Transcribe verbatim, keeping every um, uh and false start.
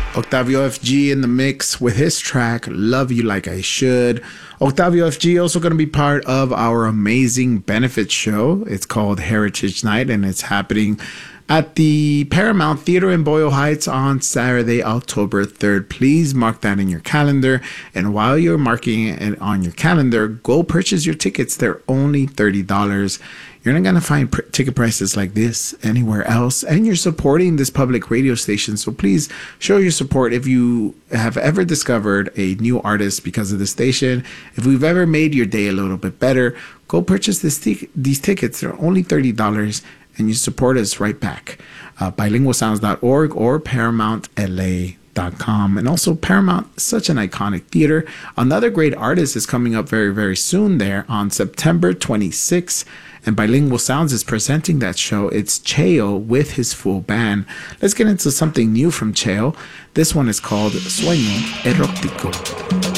Octavio F G in the mix with his track Love You Like I Should. Octavio F G also going to be part of our amazing benefit show. It's called Heritage Night, and it's happening at the Paramount Theater in Boyle Heights on Saturday, October third. Please mark that in your calendar. And while you're marking it on your calendar, go purchase your tickets. They're only thirty dollars. You're not going to find pr- ticket prices like this anywhere else. And you're supporting this public radio station. So please show your support. If you have ever discovered a new artist because of the station, if we've ever made your day a little bit better, go purchase this t- these tickets. They're only thirty dollars. And you support us right back. Uh, bilingual sounds dot org or paramount l a dot com. And also Paramount, such an iconic theater. Another great artist is coming up very, very soon there on September twenty-sixth. And Bilingual Sounds is presenting that show. It's Cheo with his full band. Let's get into something new from Cheo. This one is called Sueño Erótico.